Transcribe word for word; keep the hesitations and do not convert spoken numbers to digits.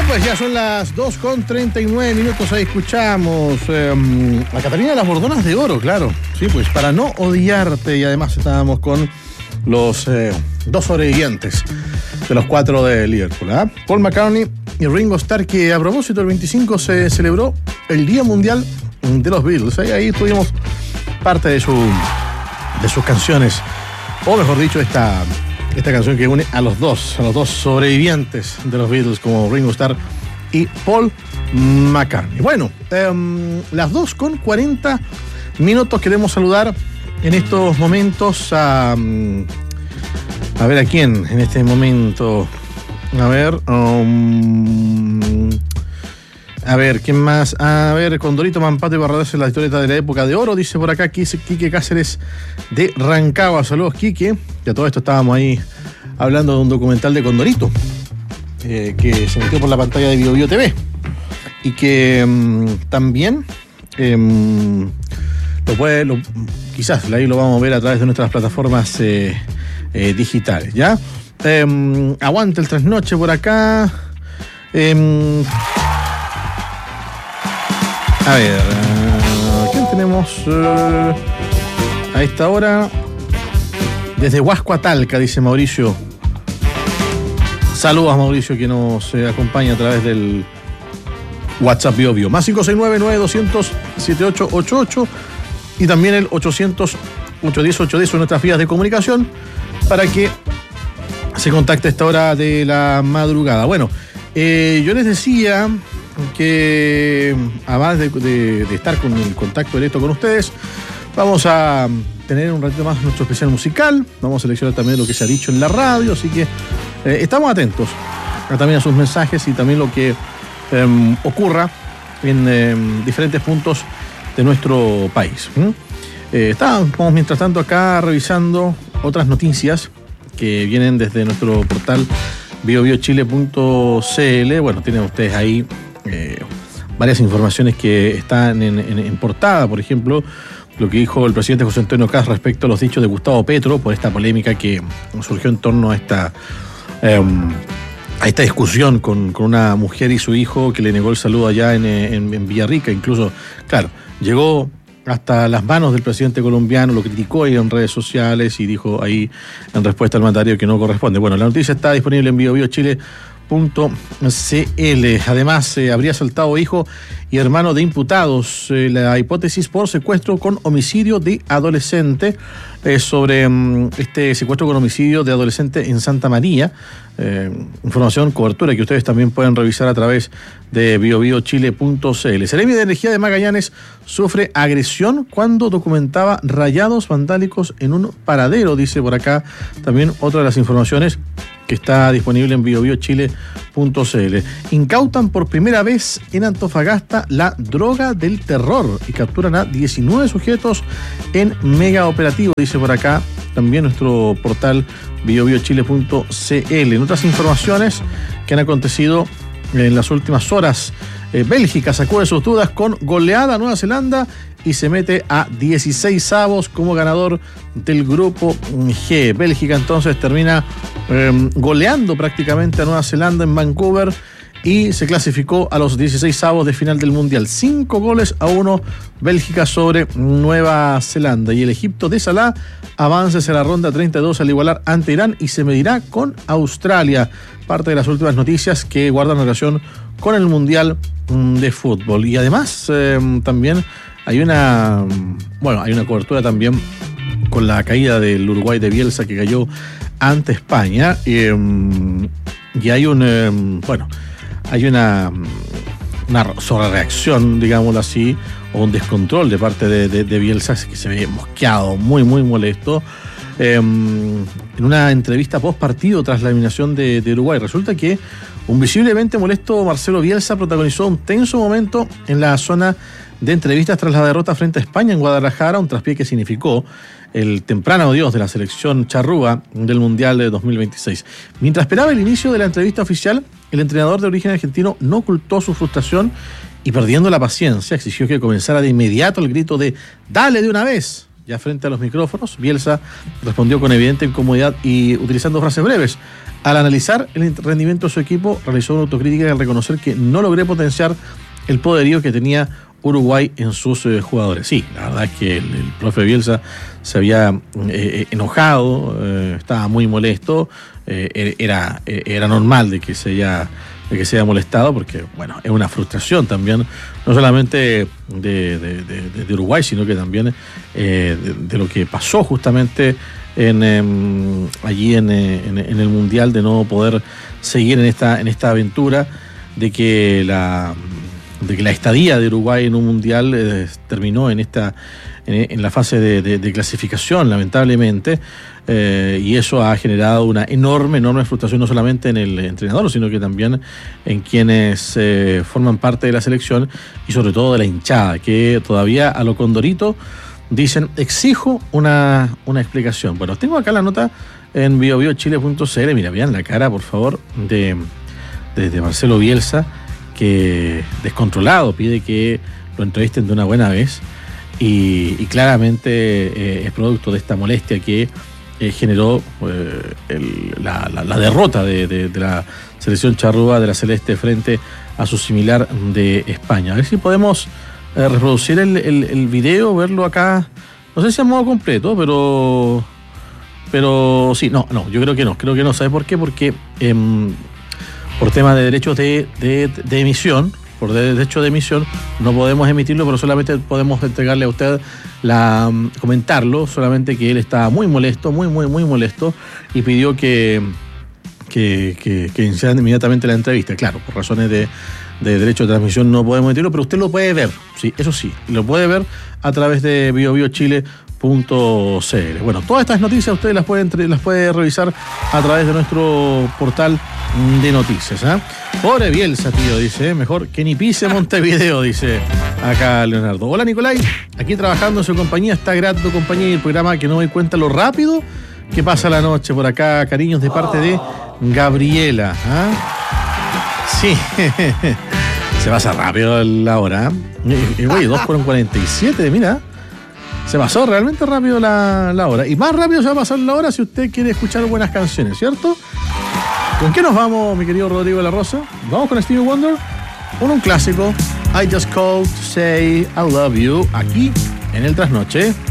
pues ya son las dos con treinta y nueve minutos, ahí escuchamos eh, a Catalina de las Bordonas de Oro, claro. Sí, pues para no odiarte, y además estábamos con los eh, dos sobrevivientes de los cuatro de Liverpool, ¿eh? Paul McCartney y Ringo Starr, que a propósito el veinticinco se celebró el Día Mundial de los Beatles. Ahí, ahí tuvimos parte de, su, de sus canciones, o mejor dicho, esta... Esta canción que une a los dos, a los dos sobrevivientes de los Beatles, como Ringo Starr y Paul McCartney. Bueno, eh, las dos con cuarenta minutos. Queremos saludar en estos momentos a... A ver, ¿a quién en este momento? A ver... Um, a ver, ¿quién más? A ver, Condorito Mampato y Barradas en la historieta de la época de oro, dice por acá Quique Cáceres de Rancagua. Saludos, Quique. Ya todo esto estábamos ahí hablando de un documental de Condorito eh, que se metió por la pantalla de Bio Bio T V y que um, también um, lo puede, lo, quizás ahí lo vamos a ver a través de nuestras plataformas eh, eh, digitales, ¿ya? Um, aguante el trasnoche por acá. Um, A ver, uh, ¿quién tenemos uh, a esta hora? Desde Huasco a Talca, dice Mauricio. Saludos a Mauricio, que nos eh, acompaña a través del WhatsApp Bio Bio. Más cinco seis nueve, nueve dos cero cero, siete ocho ocho ocho y también el ochocientos, ochocientos diez, ochocientos diez son nuestras vías de comunicación para que se contacte a esta hora de la madrugada. Bueno, eh, yo les decía que además de, de, de estar con el contacto directo con ustedes, vamos a tener un ratito más nuestro especial musical. Vamos a seleccionar también lo que se ha dicho en la radio, así que eh, estamos atentos a, también a sus mensajes y también lo que eh, ocurra en eh, diferentes puntos de nuestro país. ¿Mm? Eh, estamos mientras tanto acá revisando otras noticias que vienen desde nuestro portal bio bio chile punto c l. Bueno, tienen ustedes ahí Eh, varias informaciones que están en, en, en portada. Por ejemplo, lo que dijo el presidente José Antonio Kast respecto a los dichos de Gustavo Petro por esta polémica que surgió en torno a esta eh, a esta discusión con, con una mujer y su hijo que le negó el saludo allá en, en, en Villarrica. Incluso, claro, llegó hasta las manos del presidente colombiano, lo criticó ahí en redes sociales y dijo ahí en respuesta al mandatario que no corresponde. Bueno, la noticia está disponible en bio bio chile punto c l. Además, eh, habría saltado hijo y hermano de imputados. Eh, la hipótesis por secuestro con homicidio de adolescente. Eh, sobre um, este secuestro con homicidio de adolescente en Santa María. Eh, información, cobertura que ustedes también pueden revisar a través de bio bio chile punto c l. Seremi de Energía de Magallanes sufre agresión cuando documentaba rayados vandálicos en un paradero, dice por acá también otra de las informaciones que está disponible en bio bio chile punto c l. Incautan por primera vez en Antofagasta la droga del terror y capturan a diecinueve sujetos en mega operativo, dice por acá también nuestro portal bio bio chile punto c l. En otras informaciones que han acontecido en las últimas horas, eh, Bélgica sacó de sus dudas con goleada a Nueva Zelanda y se mete a dieciséis avos como ganador del grupo G. Bélgica entonces termina eh, goleando prácticamente a Nueva Zelanda en Vancouver y se clasificó a los dieciséis avos de final del Mundial. Cinco goles a uno Bélgica sobre Nueva Zelanda. Y el Egipto de Salah avanza hacia la ronda treinta y dos al igualar ante Irán y se medirá con Australia. Parte de las últimas noticias que guardan relación con el Mundial de Fútbol. Y además eh, también hay una, bueno, hay una cobertura también con la caída del Uruguay de Bielsa que cayó ante España. Eh, y hay un, eh, bueno, hay una, una sobrereacción, digámoslo así, o un descontrol de parte de, de, de Bielsa que se ve mosqueado, muy, muy molesto. Eh, en una entrevista post partido tras la eliminación de, de Uruguay, resulta que un visiblemente molesto Marcelo Bielsa protagonizó un tenso momento en la zona de entrevistas tras la derrota frente a España en Guadalajara, un traspié que significó el temprano adiós de la selección charrúa del Mundial de dos mil veintiséis. Mientras esperaba el inicio de la entrevista oficial, el entrenador de origen argentino no ocultó su frustración y, perdiendo la paciencia, exigió que comenzara de inmediato el grito de «¡Dale de una vez!». ya frente a los micrófonos, Bielsa respondió con evidente incomodidad y utilizando frases breves. Al analizar el rendimiento de su equipo, realizó una autocrítica al reconocer que no logré potenciar el poderío que tenía Uruguay en sus eh, jugadores. Sí, la verdad es que el, el profe Bielsa se había eh, enojado, eh, estaba muy molesto, eh, era, era normal de que se haya... de que se haya molestado, porque, bueno, es una frustración también, no solamente de, de, de, de Uruguay, sino que también eh, de, de lo que pasó justamente en eh, allí en, en, en el Mundial, de no poder seguir en esta, en esta aventura, de que la, de que la estadía de Uruguay en un Mundial eh, terminó en esta en, en la fase de, de, de clasificación, lamentablemente. Eh, y eso ha generado una enorme, enorme frustración no solamente en el entrenador, sino que también en quienes eh, forman parte de la selección y sobre todo de la hinchada, que todavía a lo Condorito dicen, exijo una, una explicación. Bueno, tengo acá la nota en bio bio chile punto c l, mira, vean la cara, por favor, de, de, de Marcelo Bielsa, que descontrolado pide que lo entrevisten de una buena vez y, y claramente eh, es producto de esta molestia que Eh, generó eh, el, la, la, la derrota de, de, de la selección charrúa de la Celeste frente a su similar de España. A ver si podemos eh, reproducir el, el, el video, verlo acá, no sé si a modo completo, pero pero sí, no, no, yo creo que no, creo que no. ¿Sabe por qué? Porque eh, por tema de derechos de, de, de emisión, por derecho de emisión, no podemos emitirlo, pero solamente podemos entregarle a usted la comentarlo, solamente que él estaba muy molesto, muy, muy, muy molesto, y pidió que, que, que, que iniciaran inmediatamente la entrevista. Claro, por razones de, de derecho de transmisión no podemos emitirlo, pero usted lo puede ver, sí, eso sí, lo puede ver a través de bio bio chile punto c l. Bueno, todas estas noticias usted las puede, las puede revisar a través de nuestro portal de noticias. ¿eh? Pobre Bielsa, tío, dice, mejor que ni pise Montevideo, dice acá Leonardo. Hola, Nicolai, aquí trabajando en su compañía, está grato tu compañía y el programa que no me doy cuenta lo rápido que pasa la noche por acá. Cariños de parte de Gabriela. ¿eh? Sí, se pasa rápido la hora. ¿eh? Oye, dos con cuarenta y siete, mira. Se pasó realmente rápido la, la hora. Y más rápido se va a pasar la hora si usted quiere escuchar buenas canciones, ¿cierto? ¿Con qué nos vamos, mi querido Rodrigo de la Rosa? Vamos con Stevie Wonder, con un clásico, I Just Called to Say I Love You, aquí en el Trasnoche.